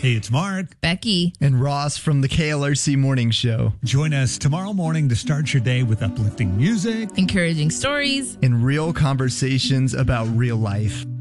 Hey, it's Mark. Becky. And Ross from the KLRC Morning Show. Join us tomorrow morning to start your day with uplifting music, encouraging stories, and real conversations about real life.